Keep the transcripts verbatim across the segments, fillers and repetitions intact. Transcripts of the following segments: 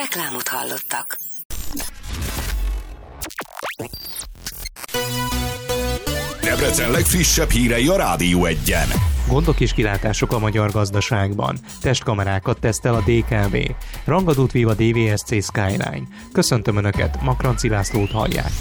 Reklámot hallottak. Debrecen legfrissebb hírei a Rádió Egyen. Gondok és kilátások a magyar gazdaságban. Testkamerákat tesztel a dé ká vé. Rangadót vív a dé vé es cé Skyline. Köszöntöm Önöket, Makranci Lászlót hallják.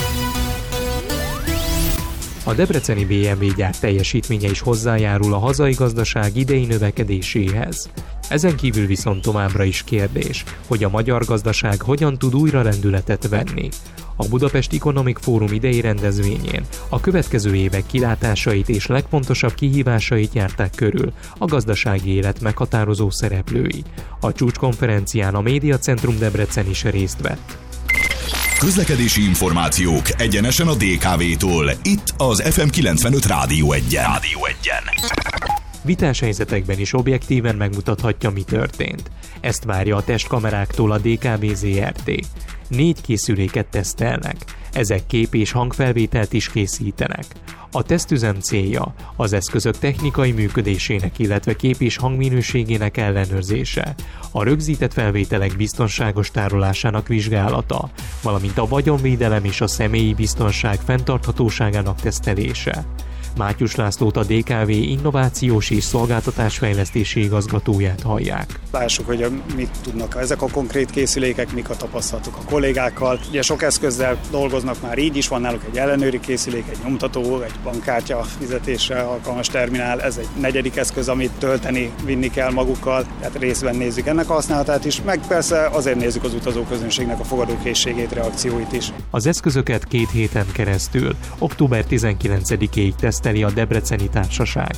A debreceni bé em vé gyár teljesítménye is hozzájárul a hazai gazdaság idei növekedéséhez. Ezen kívül viszont továbbra is kérdés, hogy a magyar gazdaság hogyan tud újra lendületet venni. A Budapest Economic Forum idei rendezvényén a következő évek kilátásait és legfontosabb kihívásait járták körül a gazdasági élet meghatározó szereplői. A csúcskonferencián a Médiacentrum Debrecen is részt vett. Közlekedési információk egyenesen a dé ká vé-tól. Itt az ef em kilencvenöt Rádió Egyen. Rádió Egyen. Vitás helyzetekben is objektíven megmutathatja, mi történt. Ezt várja a testkameráktól a dé ká vé zé er té. Négy készüléket tesztelnek. Ezek kép- és hangfelvételt is készítenek. A tesztüzem célja az eszközök technikai működésének, illetve kép- és hangminőségének ellenőrzése, a rögzített felvételek biztonságos tárolásának vizsgálata, valamint a vagyonvédelem és a személyi biztonság fenntarthatóságának tesztelése. Mátyus Lászlót, a dé ká vé innovációs és szolgáltatásfejlesztési igazgatóját hallják. Lássuk, hogy mit tudnak ezek a konkrét készülékek, mik a tapasztalatok a kollégákkal. Ugye sok eszközzel dolgoznak már így is, van náluk egy ellenőri készülék, egy nyomtató, egy bankkártya fizetésre alkalmas terminál, ez egy negyedik eszköz, amit tölteni, vinni kell magukkal, tehát részben nézzük ennek a használatát is, meg persze azért nézzük az utazóközönségnek a fogadókészségét, reakcióit is. Az eszközöket két héten keresztül, október tizenkilencedikéig teszteli a debreceni társaság.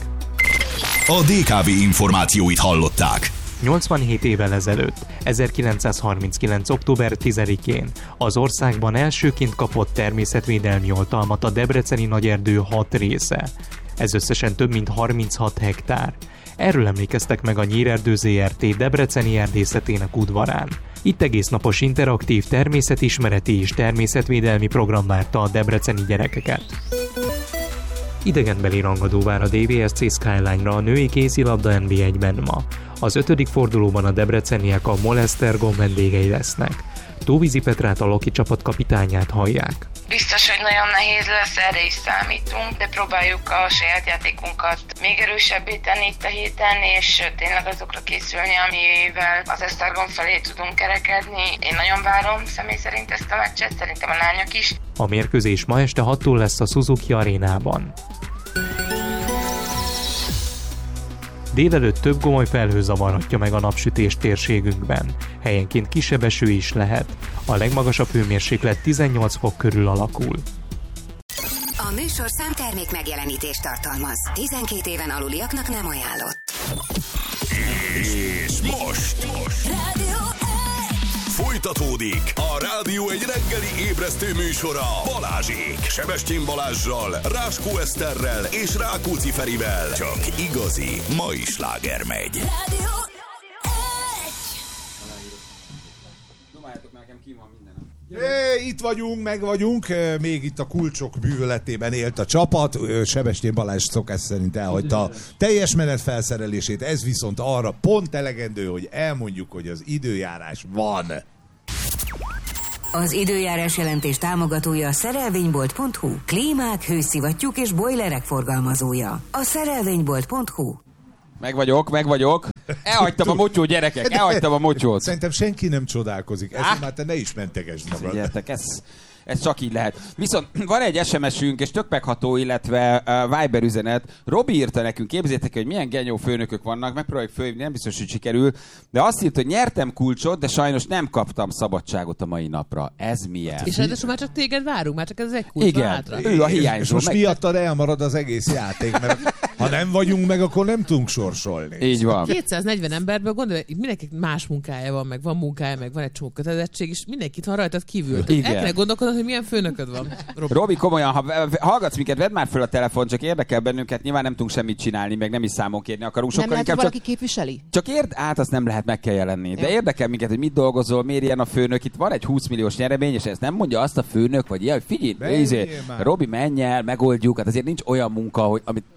A dé ká vé információit hallották. nyolcvanhét évvel ezelőtt, ezerkilencszázharminckilenc. október tizedikén az országban elsőként kapott természetvédelmi oltalmat a debreceni nagyerdő hat része. Ez összesen több mint harminchat hektár. Erről emlékeztek meg a Nyírerdő zé er té debreceni erdészetének udvarán. Itt egésznapos interaktív természetismereti és természetvédelmi program várta a debreceni gyerekeket. Idegenbeli rangadó vár a dé vé es cé Skyline-ra a női kézilabda en bé egyben ma. Az ötödik fordulóban a debreceniek a Molesztergom vendégei lesznek. Tóvízi Petrát, a Loki csapat kapitányát hallják. Biztos, hogy nagyon nehéz lesz, erre is számítunk, de próbáljuk a saját játékunkat még erősebbé tenni itt a héten, és tényleg azokra készülni, amivel az Esztergom felé tudunk kerekedni. Én nagyon várom személy szerint ezt a meccset, szerintem a lányok is. A mérkőzés ma este hattól lesz a Suzuki Arénában. Délelőtt több gomoly felhő zavarhatja meg a napsütést térségünkben. Helyenként kisebb eső is lehet. A legmagasabb hőmérséklet tizennyolc fok körül alakul. A műsorszám termék megjelenítést tartalmaz. tizenkét éven aluliaknak nem ajánlott. És most, most. Rádió Folytatódik a Rádió egy reggeli ébresztő műsora Balázsék. Sebestyén Balázssal, Ráskó Eszterrel és Rákóczi Ferivel. Csak igazi mai sláger megy. Rádió É, itt vagyunk, meg vagyunk, még itt a kulcsok bűvöletében élt a csapat. Sebestyén Balázs szokás szerint elhagyta a teljes menet felszerelését, ez viszont arra pont elegendő, hogy elmondjuk, hogy az időjárás van. Az időjárás jelentés támogatója a szerelvénybolt pont hu. Klímák, hőszivattyúk és bojlerek forgalmazója. A szerelvénybolt pont hu. Meg vagyok, meg vagyok. Elhagytam a motyó, gyerekek, elhagytam a motyót. Szerintem senki nem csodálkozik. Ezt már te ne is mentegesd magad. Figyeljetek, ez, ez csak így lehet. Viszont van egy es em es-ünk, és tök megható, illetve uh, Viber üzenet. Robi írta nekünk, képzeljétek, hogy milyen genyó főnökök vannak, megpróbáljuk fölhívni, nem biztos, hogy sikerül, de azt írta, hogy nyertem kulcsot, de sajnos nem kaptam szabadságot a mai napra. Ez milyen? És ráadásul már csak téged várunk, már csak ez egy kulcs. Igen, hátra. ő a hiányzó. És most meg... miattad elmarad az egész játék, mert ha nem vagyunk meg, akkor nem tudunk sorsolni. Így van. kétszáznegyven emberből gondolj, mindenki más munkája van, meg van munkája, meg van egy csomó kötelezettség, és mindenkit van rajtad kívül. El kell gondolkodnod, hogy milyen főnököd van. Robi, Robi komolyan, ha hallgatsz minket, vedd már föl a telefon, csak érdekel bennünket, nyilván nem tudunk semmit csinálni, meg nem is számon kérni akarunk. Nem sokkal lehet, hogy inkább valaki csak... képviseli? Csak érd, át azt nem lehet, meg kell jelenni. De Jó. érdekel minket, hogy mit dolgozol, miért ilyen a főnök. Itt van egy húsz milliós nyeremény, és ezt nem mondja azt a főnök, vagy ilyen, figyelj, izé, Robi, menj el, megoldjuk. Hát azért nincs olyan munka, hogy amit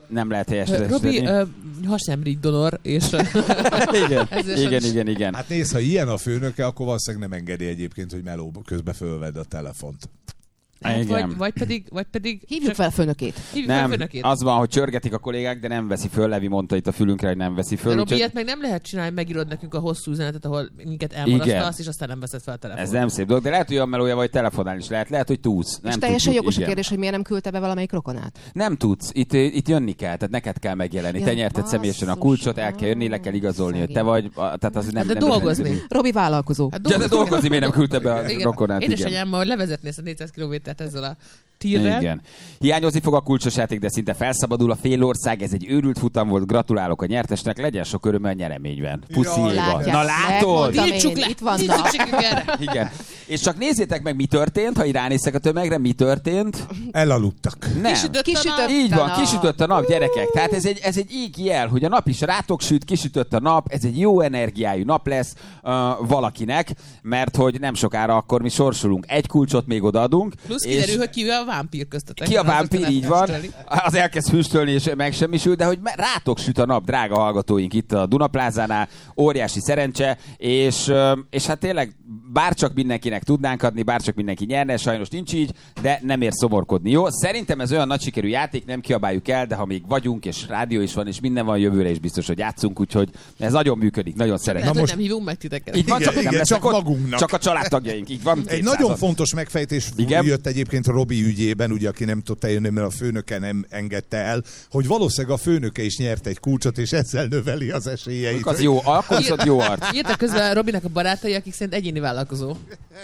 Nem lehet helyes. Robi, uh, hasemrigy donor, és... igen, igen, igen, igen. Hát nézd, ha ilyen a főnöke, akkor valószínűleg nem engedi egyébként, hogy meló közben fölvedd a telefont. Hát vagy, vagy pedig... Vagy pedig hívjuk fel a főnökét. Hívjuk nem, fel a főnökét. Az van, hogy csörgetik a kollégák, de nem veszi föl. Levi mondta itt a fülünkre, hogy nem veszi föl. De Robi, úgy, ilyet meg nem lehet csinálni, megírod nekünk a hosszú üzenetet, ahol minket elmarasztalsz, és aztán nem veszed fel a telefont. Ez nem szép dolog, de lehet, hogy olyan melója vagy telefonál is lehet. Lehet, hogy tudsz. Nem és teljesen tudjuk, jogos igen. a kérdés, hogy miért nem küldte be valamelyik rokonát. Nem tudsz. Itt, itt jönni kell, tehát neked kell megjelenni. Ja, te nyerted személyesen a kulcsot, el kell jönni, le kell igazolni, hogy te vagy. Tehát az nem, de nem dolgozni. Nem Robi vállalkozó. Hát dolgozni. De dolgozni miért nem küldte be a igen. rokonát? Édesanyám, hogy levezetné ezt a négyszáz kilométert ezzel a tírrel. Igen. Hiányozni fog a kulcsos játék, de szinte felszabadul a félország. Ez egy őrült futam volt. Gratulálok a nyertesnek. Legyen sok öröm a nyereményben. Puszi Éva. Na látod? Nyítsuk le. Itt vannak. Igen. És csak nézzétek meg, mi történt, ha ránéztek a tömegre, mi történt. Elaludtak. Nem. Kisütött, kisütött Így van, a... kisütött a nap, gyerekek. Tehát ez egy, ez egy íg jel, hogy a nap is rátok süt, kisütött a nap, ez egy jó energiájú nap lesz uh, valakinek, mert hogy nem sokára akkor mi sorsolunk. Egy kulcsot még odaadunk. Plusz kiderül, hogy ki a vámpír köztetek. Ki a vámpír, így van. Az elkezd füstölni és megsemmisül, de hogy rátok süt a nap, drága hallgatóink itt a Dunaplázánál. Óriási szerencse, és, és hát tényleg bárcsak mindenkinek tudnánk adni, bárcsak mindenki nyerne, sajnos nincs így, de nem ér szomorkodni. Jó? Szerintem ez olyan nagy sikerű játék, nem kiabáljuk el, de ha még vagyunk, és rádió is van, és minden van, jövőre is biztos, hogy játszunk, úgyhogy ez nagyon működik, nagyon szeretjük. Lehet, most... nem hívunk meg titeket. Így van, igen, csak, igen, nem csak ott, magunknak. Csak a családtagjaink, így van. Egy nagyon fontos megfejtés igen? jött egyébként a Robi ügyében, ugye, aki nem tudta eljönni, mert a főnöke nem engedte el, hogy valószínűleg a főnöke is nyert egy kulcsot, és ezzel növeli az esélyeit. Az jó, akkor viszont jó arc. Írtak közben Robinak a barátai, akik szerint egyéni vállalkozó.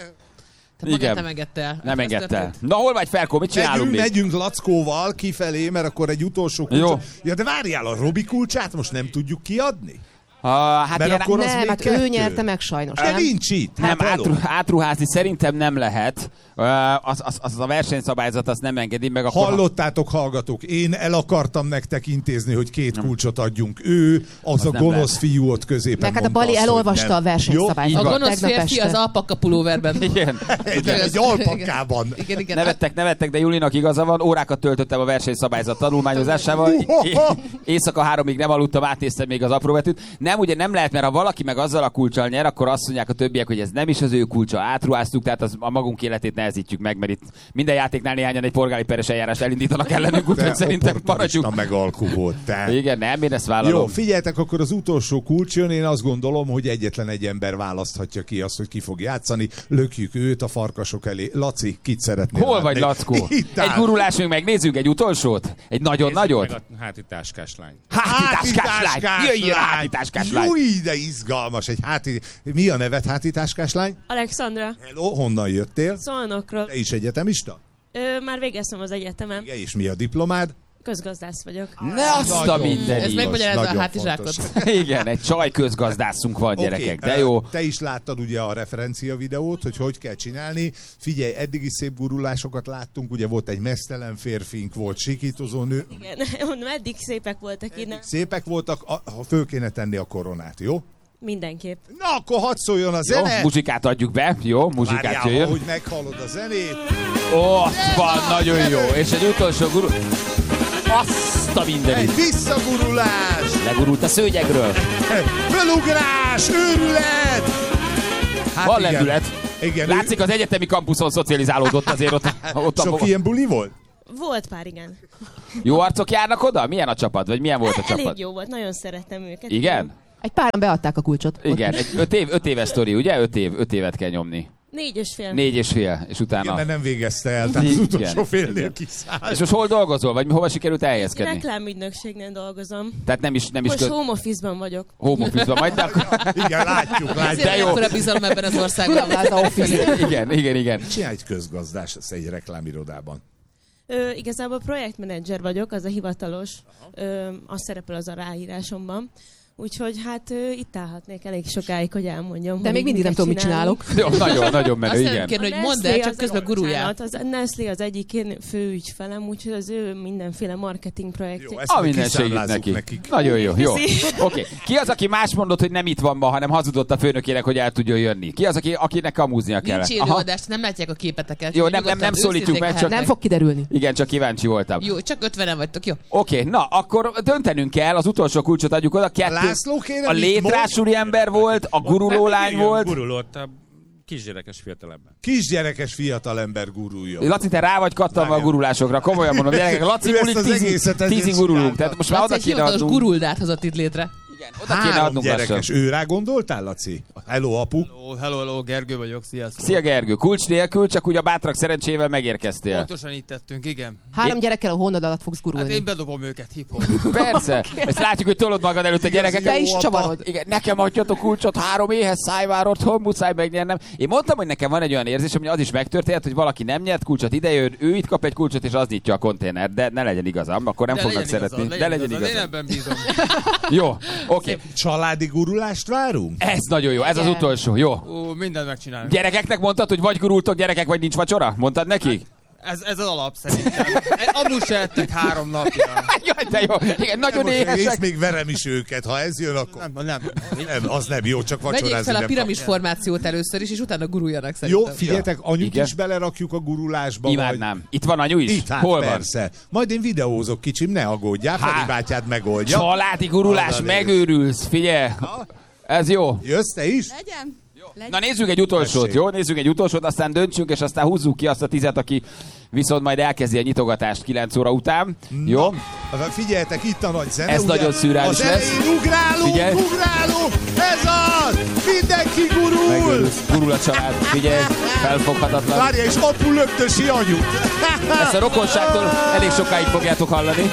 Tehát magát nem engedte el. Nem engedte el. Na hol vagy, Ferkó, mit csinálunk megyünk, még? megyünk Lackóval kifelé, mert akkor egy utolsó kulcsot. Jó. Ja, de várjál, a Robi kulcsát most nem tudjuk kiadni? Uh, hát mert akkor az nem, még hát kettő. ő nyerte meg sajnos. De nincs itt. Nem, hát átru, átruházni szerintem nem lehet. Uh, az, az, az a versenyszabályzat azt nem engedi meg. Akkor hallottátok, hallgatók, én el akartam nektek intézni, hogy két kulcsot adjunk. Ő, az, az a gonosz lehet. Fiú ott középen meg hát a Bali azt, elolvasta a versenyszabályzatot. A gonosz férfi az alpakka pulóverben. Igen. Egy, egy alpakkában. Igen, igen. Nevettek, nevettek, de Julinak igaza van. Órákat töltöttem a versenyszabályzat tanulmányozásával. Éjszaka háromig nem aludtam, átnéztem még az apróbetűt. Nem, ugye nem lehet, mert ha valaki meg azzal a kulccsal nyer, akkor azt mondják a többiek, hogy ez nem is az ő kulcsa, átruháztuk, tehát az a magunk életét nehezítjük meg, mert itt minden játéknál néhányan egy polgári peres eljárást elindítanak ellenünk, úgyhogy szerintem maradjunk. megalkú volt, te. Igen, nem, én ezt vállalom. Jó, figyeljetek, akkor az utolsó kulcs jön, én azt gondolom, hogy egyetlen egy ember választhatja ki azt, hogy ki fog játszani. Lökjük őt a farkasok elé. Laci, kit szeretnél Hol látni? vagy, Lackó? Egy gurulás, még megnézzünk egy utolsót? Egy nagyon nagyot? Meg a háti táskás lány. Háti táskás lány! Jöjjön a háti táskás lány! Júj, de izgalmas. Egy háti... Mi a neved, háti táskás lány? Alexandra. Hello, honnan jöttél? Szolnokról. Te is egyetemista? Ö, már végeztem az egyetemen. Igen, és mi a diplomád? Közgazdász vagyok. Ne azt a mindenit! Ez megmagyarázza a hátizsákot. Igen, egy csaj közgazdászunk van, gyerekek, okay, de jó. Te is láttad ugye a referencia videót, hogy hogy kell csinálni. Figyelj, eddigi szép gurulásokat láttunk, ugye volt egy meztelen férfink, volt sikítozó nő. Igen, mondom, eddig szépek voltak eddig innen. Szépek voltak, ha föl kéne tenni a koronát, jó? Mindenképp. Na, akkor hadd szóljon a zene. Jó, muzsikát adjuk be, jó, muzsikát Várjál, jöjjön. ahogy meghallod a zenét. Ott van, nagyon jó. És egy utolsó guru... Azt a mindenit. Egy visszagurulás. Legurult a szőnyegről. Fölugrás, őrület. Hát van igen. lendület. Igen, látszik, az egyetemi kampuszon szocializálódott azért ott. ott Sok a... ilyen buli volt? Volt pár, igen. Jó arcok járnak oda? Milyen a csapat? Vagy milyen volt a csapat? Elég jó volt, nagyon szerettem őket. Igen? Egy páran beadták a kulcsot. Igen, egy öt, év, öt éves sztori, ugye? Öt, év, öt évet kell nyomni. Négy és fél. Négy és fél, és utána... Igen, mert nem végezte el, tehát az utolsó félnél kiszállt. És most hol dolgozol, vagy hova sikerült elhelyezkedni? Reklámügynökségnél dolgozom. Tehát nem is... Nem is most köz... home office-ban vagyok. Home office-ban vagy, de akkor... Igen, látjuk, látjuk. De jó. Ekkora bizalom ebben az országban. Igen, igen, igen. Mit csinálj egy közgazdás egy reklámirodában? Ö, igazából projektmenedzser vagyok, az a hivatalos. Ö, az szerepel az a ráírásomban. Úgyhogy hát ö, itt állhatnék elég sokáig, hogy elmondjam. De még mindig nem tudom, mit csinálok. Jó, nagyon, nagyon menő, Azt igen. nem kérni, hogy A mondd el, Nestlé csak az- közben guruljál. bocsánat, Az, a Nestlé az egyik én fő ügyfelem, úgyhogy az ő mindenféle marketing projekt. Jó, ezt A meg minden segít kiszámlázzuk neki. nekik. Nagyon jó, jó. Köszi. Oké. Okay. Ki az, aki más mondott, hogy nem itt van ma, hanem hazudott a főnökének, hogy el tudjon jönni? Ki az, aki, akinek kamúznia kellett? Nincs élőadást, nem látják a képeteket. Jó, nem- nem- Nyugodtan, nem szólítjuk őszintén meg, csak- lehetnek. Nem fog kiderülni. Igen, csak kíváncsi voltam. Jó, csak ötvenen vagytok, jó. Oké, okay, na, akkor döntenünk kell, az utolsó kulcsot adjuk oda. Kettő, László kéne, a mit létrásúri ember volt, a guruló lány volt. Gurulott a kisgyerekes fiatalember. Kisgyerekes fiatalember guruljon. Laci, te rá vagy kattanva a gurulásokra, komolyan mondom, gyerekek, Laci Ő ezt mulik az tízig, egészet ezért tízig gurulunk, csinálta. tehát most már Laci oda egy kéne hivatalos adnunk. guruldát hozott itt létre. Igen, oda kéne Három adnunk lassan. gyerekes. Őrá gondoltál, Laci? Hello, apu. Hello, hello, hello, Gergő vagyok, sziasztok. Szia Gergő, kulcs nélkül, csak úgy a bátrak szerencsével megérkeztél. Pontosan itt tettünk, igen. Három gyerekkel a hónad alatt fogsz Hát gurulni. én bedobom őket hip-hop. Persze, ezt látjuk, hogy tolod magad előtt a gyerekeket. Te is Ó, apa, csavarod. Igen, nekem adjatok kulcsot, három éhes szájvár otthon, muszáj megnyernem. Én mondtam, hogy nekem van egy olyan érzés, hogy az is megtörténhet, hogy valaki nem nyert kulcsot, idejön, ő itt kap egy kulcsot, és az nyitja a konténert, de ne legyen igazam, akkor nem De fognak legyen szeretni. igazad, De legyen igazad. Én igazam. ebben bízom. Jó, oké. Családi gurulást várunk? Ez nagyon jó, ez az Igen. utolsó, jó. Ó, mindent megcsinálunk. Gyerekeknek mondtad, hogy vagy gurultok gyerekek, vagy nincs vacsora? Mondtad nekik? Ez, ez az alap szerintem. Amúgy se ettek három napja. Jaj, de jó. Igen, nagyon Most és éhesek. még verem is őket, ha ez jön, akkor... Nem, nem. Nem, az nem jó, csak Vegyék vacsorázni fel a nem piramis kapják. formációt először is, és utána guruljanak szerintem. Jó, figyeljetek, anyuk Igen. is belerakjuk a gurulásba. Imádnám. Itt van anyu is? Itt, hát Hol van? persze. Majd én videózok kicsim, ne aggódjál, Há. Feri bátyád megoldja. Családi gurulás, Oda néz. megőrülsz, figyelj. Ez jó. Jössz te is? Legyen? Na nézzük egy utolsót, Tessék. jó? Nézzük egy utolsót, aztán döntsünk, és aztán húzzuk ki azt a tizet, aki viszont majd elkezdi a nyitogatást kilenc óra után. Jó? Na, figyeljetek, itt a nagy zene. Ez ugye? nagyon szürreális Az lesz. elején ugrálunk, Figyelj. ugrálunk, ez az! Mindenki gurul! Megőrülsz, gurul a család, figyelj, felfoghatatlan. Várja, és apu löktösi anyut. Ezt a rokonságtól elég sokáig fogjátok hallani.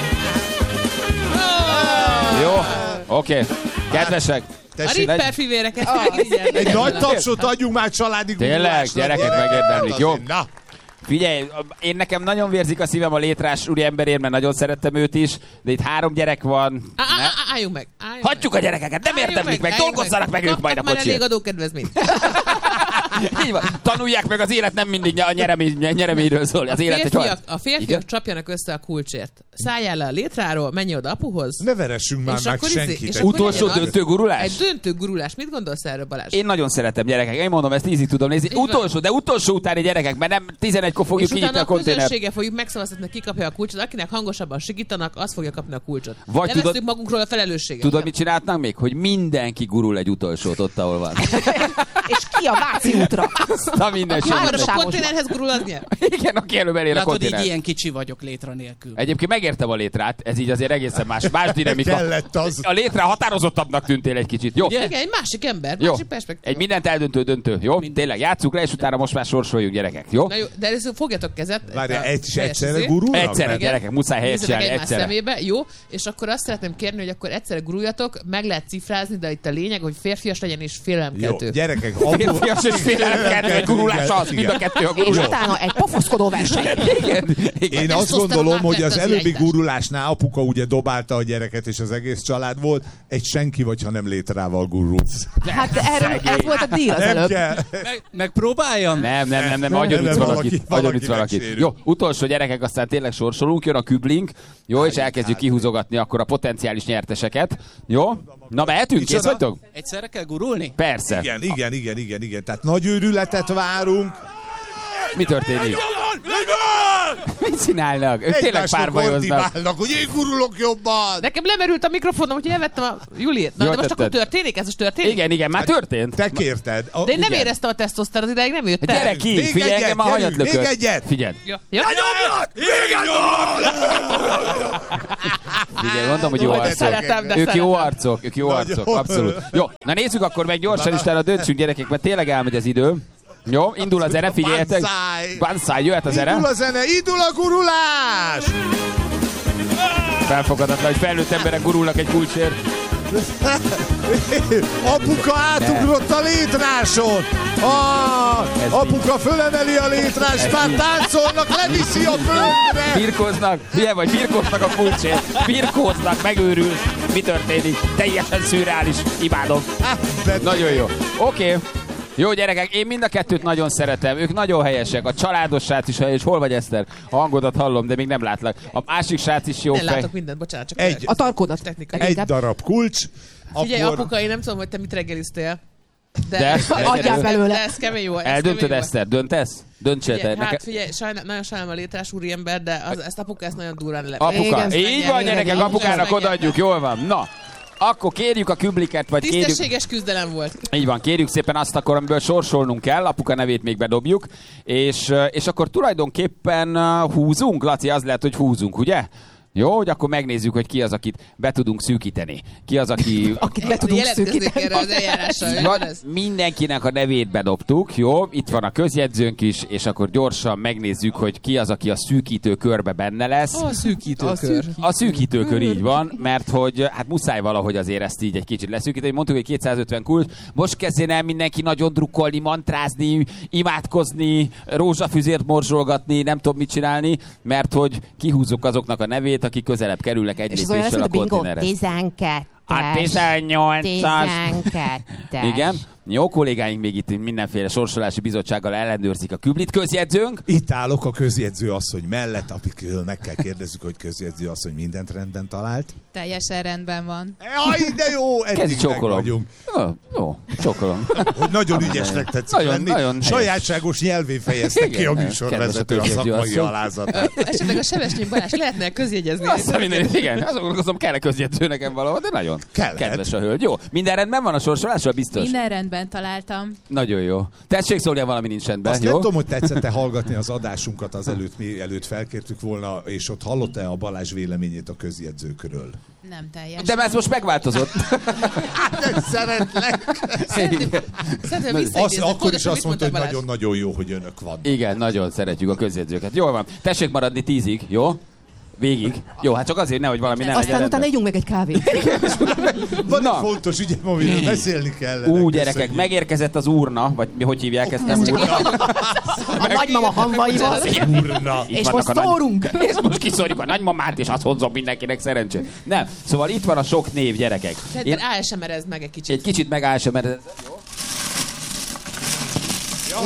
Jó? Oké. Okay. Kedvesek. A Tessék, Ripper fivéreket. egy nagy tapsot adjunk már családi Tényleg, gurulásra. gyerekek Gyere, megérdemlik, hát jó? azért, Na, Figyelj, én nekem nagyon vérzik a szívem a létrás úri emberért, mert nagyon szerettem őt is, de itt három gyerek van. Á, á, Ne? á, Álljunk meg. álljunk Hagyjuk a gyerekeket, nem Álljunk érdemlik meg, álljunk dolgozzanak meg ők majd a Kaptak már elég kocsiért. adókedvezményt. Így van. Tanulják meg, az élet nem mindig a nyeremény, nyereményről szól. Az A élet egy férfiak, harc. a férfiak Igen? csapjanak össze a kulcsért. Szálljál le a létráról, menj oda apuhoz. ne veressünk már És meg akkor izé- senkit. és Egy- akkor Utolsó legyen az. döntő gurulás? Egy döntő gurulás. Mit gondolsz erről, Balázs? Én nagyon szeretem gyerekek, én mondom, ezt ízig tudom nézni. Így van. Utolsó, de utolsó utáni gyerekek, mert nem tizenegykor fogjuk és kinyitni utána a a konténert. közönséggel fogjuk megszavaztatni, ki kapja a kulcsot. Akinek hangosabban sikítanak, az fogja kapni a kulcsot. Vagy Levesszük tudod- magunkról a felelősséget. Tudod, mit csinálhatnánk még? Hogy mindenki gurul egy utolsót ott, ahol van. És ki a Váci útra? Azt a minden Ki hamarabb a Sávos. konténerhez gurul, az nyer. Igen, aki előbb elér a Látod, így konténert. ilyen kicsi vagyok létra nélkül. Egyébként megértem a létrát, ez így azért egészen más, más dinamika. Kellett az. A létre határozottabbnak tűntél egy kicsit. Jó, Igen, egy másik ember, jó. másik perspektíva. Egy mindent eldöntő döntő, jó? Tényleg, játsszuk le, és utána most már sorsoljunk, gyerekek, jó? Na jó, de először fogjatok kezet. Várjál, A egy, teljes egyszerre izé. gurulnak? Egyszerre, Mert- gyerekek, muszáj helyes Nézzetek csinálni, egymás egyszerre. szemébe, jó? És akkor azt szeretném kérni, hogy akkor egyszerre guruljatok, meg lehet cifrázni, de itt a lényeg, hogy férfias legyen és Jó, félelemkeltő. gyerekek, apu... Férfias és félelemkeltő, egy gurulás az, mind a kettő a És gurulás. utána egy pofoszkodó verseny. Igen, igen. Én azt Tesztoszteron gondolom, hogy átvett az az előbbi irányítás. gurulásnál apuka ugye dobálta a gyereket, és az egész család volt. Egy senki vagy, ha nem létrával gurulsz. Hát erről, ez volt a díl az Nem előbb. kell. Meg, megpróbáljam? Nem, nem, nem, nem, Nem, agyon nem, ütsz valaki- valakit. valaki Agyon ütsz valakit. megsérül. Jó, utolsó gyerekek, aztán tényleg sorsolunk, jön a küblink, jó, és elkezdjük kihúzogatni akkor a potenciális nyerteseket. Jó? Na, mehetünk? Kész Micsoda? vagytok? Egyszerre kell gurulni? Persze. Igen, igen, igen, igen, igen. Tehát nagy őrületet várunk. Mi történik? Mit csinálnak? Ők tényleg Egymásnak párbajoznak. ordibálnak, hogy én gurulok jobban. Nekem lemerült a mikrofonom, úgyhogy elvettem a Juliét. Na, Jól de most akkor tetted. történik? Ez most történik? Igen, igen, már történt. Te kérted. A, De én nem igen. éreztem a tesztoszteron, ideig nem jött el. Gyere ki, Még figyelj, egyet, engem a hanyat gyerünk, még lökött. egyet. Figyelj. Jó. Jó. Figyelj, mondom, hogy jó Ó, de arcok. szeretem, de Ők jó szeretem. arcok, ők jó Nagyon. arcok, abszolút. Jó, na nézzük akkor meg gyorsan, és utána döntsünk gyerekek, mert tényleg elmegy az idő. Jó, indul a zene, figyeljetek. Banzai. Banzai, jöhet a zene. Indul a zene, indul a gurulás! Felfogadatlan, hogy felnőtt emberek gurulnak egy kulcsért. Apuka átugrott a létráson! Ah, apuka fölemeli a létrást, már táncolnak, leviszi a földre! Birkóznak, milyen vagy, birkóznak a pulcsért. Birkóznak, megőrülsz. Mi történik? Teljesen szürreális. Imádom. Nagyon jó. Oké. Okay. Jó gyerekek, én mind a kettőt nagyon szeretem, ők nagyon helyesek, a családos srác is helyes. Hol vagy, Eszter? A hangodat hallom, de még nem látlak. A másik srác is jó fej. Nem látok mindent, bocsánat, csak egy, a tarkódat. Egy darab kulcs. Figyelj, akkor... apuka, én nem tudom, hogy te mit reggeliztél. De, de adjál belőle. De ez kemény jó. Eldöntöd, Eszter? Döntesz? Döntsél te. Hát Neke... figyelj, sajnál, nagyon sajnálom a létrás úriember, de az, ezt apuka ezt nagyon durrán le. Apuka, így van, gyerekek, apukának odaadjuk, jól van. Na. Akkor kérjük a kübliket, vagy kérjük... Tisztességes küzdelem volt. Így van, kérjük szépen azt akkor, amiből sorsolnunk kell, apuka nevét még bedobjuk, és, és akkor tulajdonképpen húzunk, Laci, az lehet, hogy húzunk, ugye? Jó, hogy akkor megnézzük, hogy ki az, akit be tudunk szűkíteni. Ki az, aki... akit be tudunk szűkíteni. Erre az eljárással. Mindenkinek a nevét bedobtuk, jó? Itt van a közjegyzőnk is, és akkor gyorsan megnézzük, hogy ki az, aki a szűkítő körbe benne lesz. A szűkítőkör. A szűkítőkör, így van, mert hogy hát muszáj valahogy azért ezt így egy kicsit leszűkíteni. Mondtuk, hogy kétszázötven kult. Most kezdjen el mindenki nagyon drukkolni, mantrázni, imádkozni, rózsafüzért morzsolgatni, nem tudom mit csinálni, mert hogy kihúzzuk azoknak a nevét, akik közelebb kerülnek egy lépéssel a konténerhez. tizenkettes. A tizennyolcas. tizenkettes. Igen. Jó, kollégáink még itt mindenféle sorsolási bizottsággal ellenőrzik a küblit. Közjegyzőnk? Itt állok a közjegyző asszony mellett, akikről meg kell kérdezzük, hogy közjegyző asszony mindent rendben talált. Teljesen rendben van. Jaj, de jó! Kezdj csókolom. Jó, jó, csókolom. Hogy nagyon ügyesnek tetszik nagyon, lenni. nagyon sajátságos nyelvén fejezte ki a műsorvezető a szakmai alázatát. Esetleg a Sebestyén Balázs lehetne közjegyezni. Azt minden, igen, azon gondolkozom, kell a közjegyző nekem valahol, de nagyon kellett. Kedves a hölgy. Jó, minden rendben van a sorsolással, biztos? Minden rendben találtam. Nagyon jó. Tessék szólni, ha valami nincs rendben, azt jó? nem tudom, hogy tetszett-e hallgatni az adásunkat az előtt, mi előtt felkértük volna, és ott hallotta-e a Balázs véleményét a közjegyzőkről? Nem teljesen. De ez most megváltozott. Hát, szeretlek. Szerintem, szerintem az, akkor is azt mondta, hogy nagyon-nagyon jó, hogy önök van. Igen, nagyon szeretjük a közjegyzőket. Jól van. Tessék maradni tízig, jó? Végig. Jó, hát csak azért nehogy valami ne legyen. Aztán utána ígyunk meg egy kávét. Van egy fontos ügyem, amiről beszélni kell. Ú, gyerekek, megérkezett az urna, vagy mi, hogy hívják ezt? Nem urna. A nagymama hamvaival. Urna. És most szórunk. És most kiszórjuk a nagymamát, és azt hozzon mindenkinek szerencsét. Nem, szóval itt van a sok név, gyerekek. Én álsemerezd meg egy kicsit. Egy kicsit meg álsemerezd. Jó?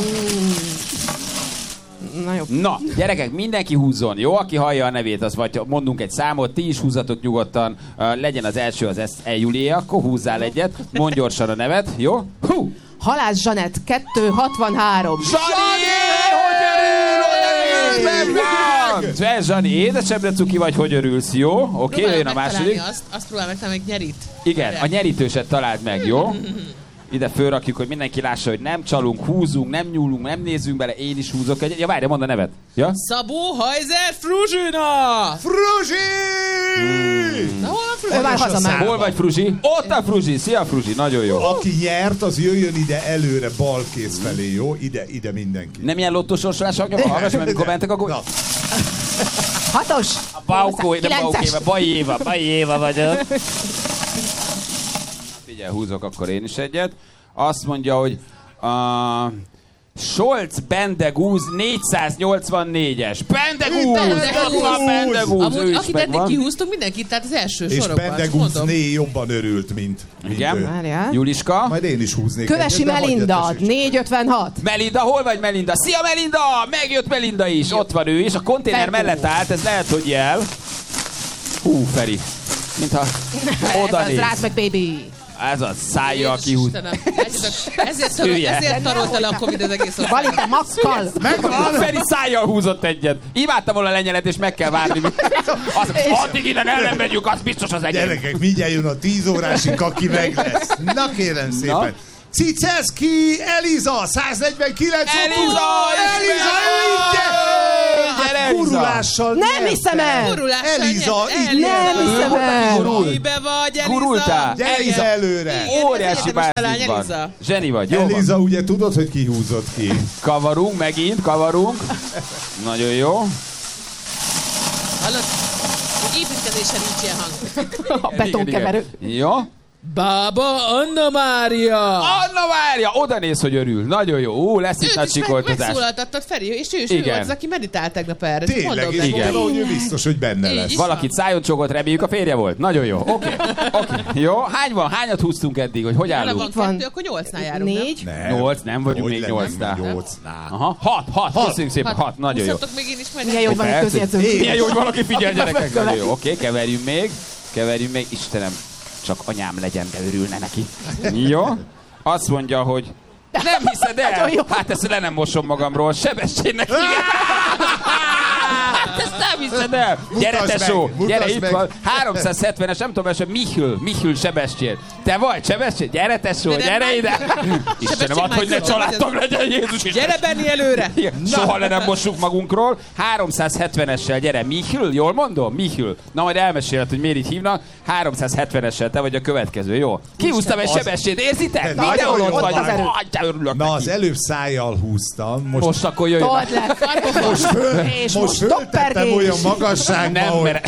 Na jó. Na, gyerekek, mindenki húzzon, jó? Aki hallja a nevét, az vagy mondunk egy számot, ti is húzzatok nyugodtan, uh, legyen az első az E. Julié, akkor húzzál egyet, mondj gyorsan a nevet, jó? Hú! Halász Zsanett, kettő hatvanhárom. Zsani! Hogy örül? Hogy örülsz? Meg! Zsani, édesebbre cuki vagy, hogy örülsz, jó? Oké, okay, jön a második. Azt, azt próbál megtalálni, meg nyerit. Igen, a nyerítőset találd meg, jó? Ide fölrakjuk, hogy mindenki lássa, hogy nem csalunk, húzunk, nem nyúlunk, nem nézzünk bele, én is húzok egyet. Ja, várj, mondd a nevet. Ja? Szabó Hajzer Fruzsina! Fruzsi! Hmm. Na, hol a Fruzsi? Ő már haza már. Hol vagy, Fruzsi? Ott a Fruzsi. Szia, Fruzsi. Nagyon jó. Aki nyert, az jöjjön ide előre, bal kéz felé, jó? Ide, ide mindenki. Nem ilyen lottósorsolás, hallgass meg, mikor mentek a gól. Hatos! A Baukó, nem Baukéva, Baj Éva, Baj Éva vagyok. Figyelj, húzok akkor én is egyet. Azt mondja, hogy uh, Scholz Bendegúz négyszáznyolcvannégyes. Bendegúz! Bendegúz! Amúgy, akit eddig kihúztunk, mindenkit, tehát az első és sorokban. És Bendegúzné jobban örült, mint, mint igen. Juliska? Majd én is húznék. Kövesi egyet, Melinda, négy ötvenhat. Melinda, hol vagy Melinda? Szia Melinda! Megjött Melinda is, ott van ő is. A konténer mellett állt, ez lehet, hogy jel. Hú, Feri. Mintha oda néz. Ez meg, baby. Ez a szája, aki húz. Ezért, ezért tarolta le a Covid az egész ország. Valite makkal. A Feri szájjal húzott egyet. Imádtam volna a lenyelet, és meg kell várni. Az, addig innen ellen megyünk, az biztos az egyet. Gyerekek, mindjárt jön a tíz órásig, aki meg lesz. Na kérem szépen. Na? Ciceszki, Eliza, száznegyvenkilenc. Eliza! Eliza, gurulással nem hiszem el! Eliza, így nem hiszem el! Mibe vagy, Eliza? Gurultál? Eliza előre! Óriási bázis van. Zseni vagy, jó Eliza, van. Ugye tudod, hogy ki húzott ki? Kavarunk, megint, kavarunk. Nagyon jó. Hallod? Építkezésen nincs ilyen hang. A betonkeverő. Jó. Bába Anna Mária! Anna Mária! Oda néz, hogy örül. Nagyon jó. Ú, lesz itt nagy sikoltozás. Megszólaltattad, Feri, és ő is ő volt az, aki meditált tegnap erre. Tényleg, és mondom, hogy ő biztos, hogy benne lesz. Valakit szájon csogott, reméljük a férje volt. Nagyon jó. Oké. Okay. Okay. Jó. Hány van? Hányat húztunk eddig, hogy hogy állunk? Van kettő, akkor nyolcnál járunk, Négy. Nem? Nyolc, nem vagyunk még nyolcnál. Nyolcnál. Aha, hat, hat. Köszönjük szépen, hat. Nagyon jó. Húzhatok még én is majd. Milyen jó, hogy van egy közjegyzőnk. Milyen jó, hogy valaki figyel, gyerekek. Nagyon jó. Oké, keverjünk még. Keverjünk még. Istenem, csak anyám legyen, de örülne neki. Jó. Azt mondja, hogy nem hiszed el? Hát ezt le nem mosom magamról. Sebestyénnek hívják. Hát ezt nem hiszed el. Gyere, tesó. Gyere, itt van. háromszázhetvenes, nem tudom, hogy Michül. Michül Sebestyén. Te vagy, Sebestyén? Gyere, tesó, gyere ide. Istenem, add, hogy ne családtag legyen, Jézus is. Gyere, Benni, előre. Soha le nem mossuk magunkról. háromszázhetvenessel gyere. Michül, jól mondom? Michül. Na, majd elmeséled, hogy miért így hívnak. háromszázhetvenessel te vagy a következő, jó? Kihúztam egy Sebestyént, érzitek? Mindenhol ott vagy. Na, az előbb szájjal húztam. Most, most akkor jöjjön. Most föl, most föltettem olyan magasságba, nem, hogy...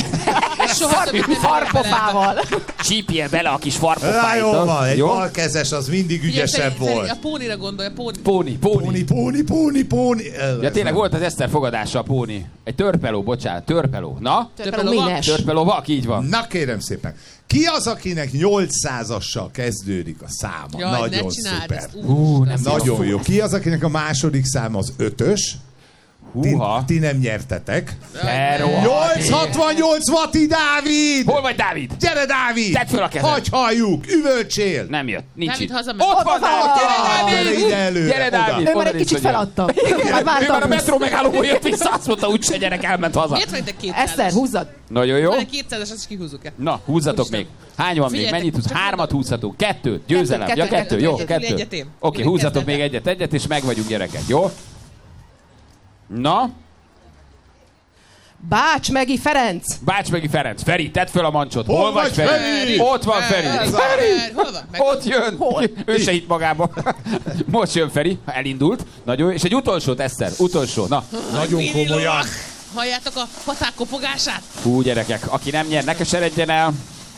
Farpofával. Csípje bele a kis farpofáit. Na, jó van, egy balkezes az mindig ügyesebb volt. A pónira gondolj, a póni. Póni, póni. Póni, póni, póni. Ja, tényleg volt az Eszter fogadása a póni. Egy törpeló, bocsánat, törpeló. Na? Törpeló Törpelóvak, így van. Na kérem szépen. Ki az, akinek nyolcszázassal kezdődik a száma? Jaj, nagyon ne csináld szuper. ezt. Ú, nem nagyon jó. Ki az, akinek a második száma az ötös? Ti, ti nem nyertetek. nyolcszázhatvannyolc Vati Dávid! Hol vagy, Dávid? Gyere, Dávid! Tedd föl a kezed! Hagy halljuk, üvöltsél! Nem jött, nincs Dávid itt. hazament. Ott van, Dávid! Gyere ide előre! Gyere, Dávid! Ő már egy kicsit feladta. Ő már a metró megállóból jött vissza, azt mondta, úgyse gyerek, elment haza. Miért van itt egy kétszázas? Eszter, húzzad! Nagyon jó. Van egy kétszázas, azt is kihúzzuk-e? Na, húzzatok még. Hány van még? Mennyit húz? Hármat húzhatunk. Kettőt. Győzelem. Ja, kettő. Jó, kettő. Oké, húzzatok még egyet, egyet, és meg vagyunk, gyerekek. Jó? Na? Bács Megi Ferenc! Bács Megi Ferenc. Feri, tedd föl a mancsot. Hol, Hol vagy, vagy, Feri? Feri? Ott van Feri. Feri! Hol van? Meg Ott jön. Hol? Ő se hitt magába. Most jön Feri. Elindult. Nagyon jó. És egy utolsót, Eszter. Utolsó. Na. Nagyon komolyan. Halljátok a paták kopogását? Hú, gyerekek. Aki nem nyer, ne keseredjen el.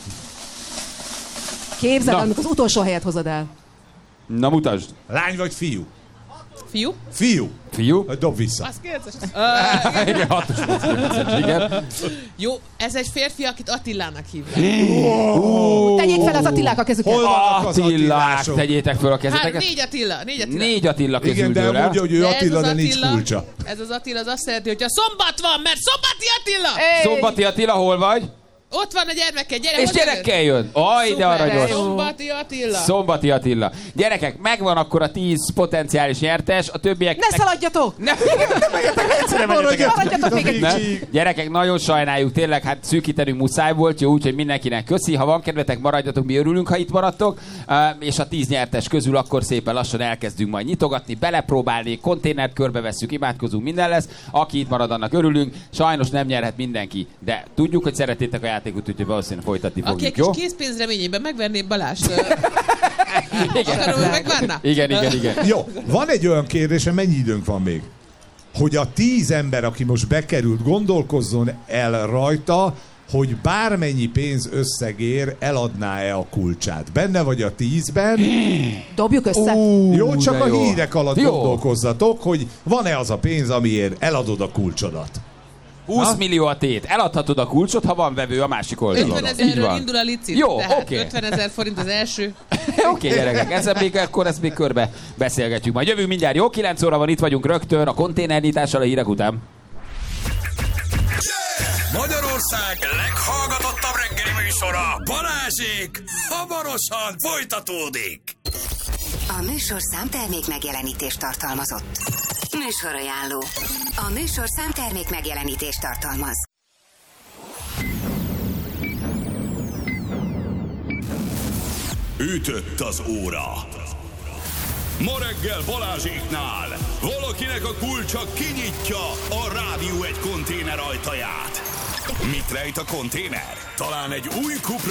Képzeld, amikor az utolsó helyet hozod el. Na, mutasd. Lány vagy fiú? Fiú? Fiú. Fiú? Dob vissza. Az kérdezes. Igen, hatos kérdezes, igen. Jó, ez egy férfi, akit Attilának hívnak. Tegyék fel az Attilák a kezüket. Hol vannak az Attilák, Attilások? tegyétek föl a Hát kezeteket. négy Attila, négy Attila. Négy Attila közül Igen, de dől el. mondja, hogy ő De ez Attila, az de nincs Attila- kulcsa. Ez az Attila, az azt szereti, hogyha szombat van, mert szombati Attila! Szombati Attila, hol vagy? Ott van a gyermekkel, gyere, És hogy gyerekkel jön. Aj, de Szuper, aranyos. Szombati Attila. Szombati Attila. Gyerekek, megvan akkor a tíz potenciális nyertes, a többiek... Ne szaladjatok! Nem, nem menjetek, egyszerűen menjetek. Szaladjatok még egy Nem? Gyerekek, nagyon sajnáljuk, tényleg, hát szűkítenünk muszáj volt, jó, úgyhogy mindenkinek köszi. Ha van kedvetek, maradjatok, mi örülünk, ha itt maradtok. Uh, és a tíz nyertes közül akkor szépen lassan elkezdünk majd nyitogatni, belepróbálni, konténert körbevesszük, imádkozunk, minden lesz. Aki itt marad, annak örülünk. Sajnos nem nyerhet mindenki, de tudjuk, hogy szeretétek a játékot, úgyhogy valószínűleg folytatni Aki fogjuk, egy jó? kis készpénz reményében megverném Balást. Akarom, megvárná? Igen, igen, igen. Jó, van egy olyan kérdésem, mennyi időnk van még? Hogy a tíz ember, aki most bekerült, gondolkozzon el rajta, hogy bármennyi pénz összegér, eladná-e a kulcsát. Benne vagy a tízben. Dobjuk össze. Uh, jó, csak de a jó. hírek alatt Jó. gondolkozzatok, hogy van-e az a pénz, amiért eladod a kulcsodat. húsz millió a tét. Eladhatod a kulcsot, ha van vevő a másik oldalon. ötven Így ezerről van. indul a licit. Jó, tehát oké. ötven ezer forint az első. Oké, okay, gyerekek, ezzel még, akkor ezt még körbe beszélgetjük. Majd jövünk mindjárt, jó? kilenc óra van, itt vagyunk rögtön a konténernyitással a hírek után. Magyarország leghallgatottabb reggeli műsora, Balázsék, hamarosan folytatódik. A műsorszám termék megjelenítést tartalmazott. Műsorajánló. A műsorszám termék megjelenítést tartalmaz. Ütött az óra. Ma reggel Balázséknál valakinek a kulcsa kinyitja a Rádió egy konténer ajtaját. Mit rejt a konténer? Talán egy új Cupra